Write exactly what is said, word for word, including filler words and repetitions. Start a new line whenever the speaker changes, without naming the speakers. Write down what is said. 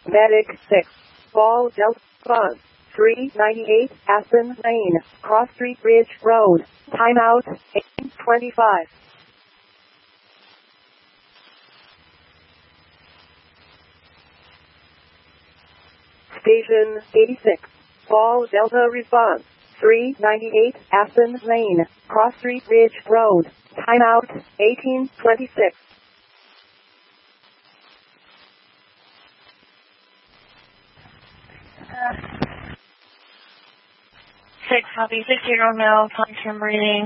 Medic six, Ball Delta Bus, three ninety-eight Aspen Lane, Cross Street Ridge Road, timeout, eight twenty-five. Station eighty-six, Ball Delta Response, three ninety-eight Aspen Lane, Cross Street Ridge Road, timeout, eighteen twenty-six.
Uh, six, copy, six zero, no, confirm reading.